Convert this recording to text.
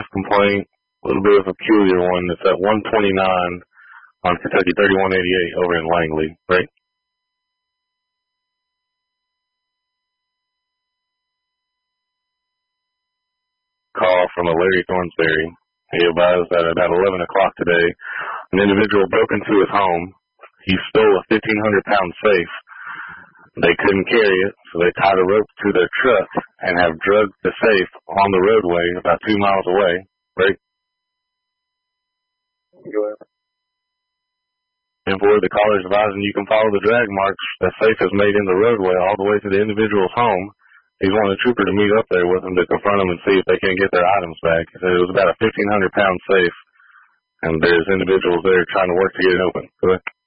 complaint, a little bit of a peculiar one. It's at 129 on Kentucky 3188 over in Langley, right? Call from a Larry Thornsberry. He advised that at about 11 o'clock today, an individual broke into his home. He stole a 1,500-pound safe. They couldn't carry it, so they tied a rope to their truck and have drugged the safe on the roadway about 2 miles away, right? Go ahead. And for the caller's advising you can follow the drag marks the safe has made in the roadway all the way to the individual's home. He's wanting a trooper to meet up there with him to confront them and see if they can get their items back. He said it was about a 1,500-pound safe, and there's individuals there trying to work to get it open. Go ahead.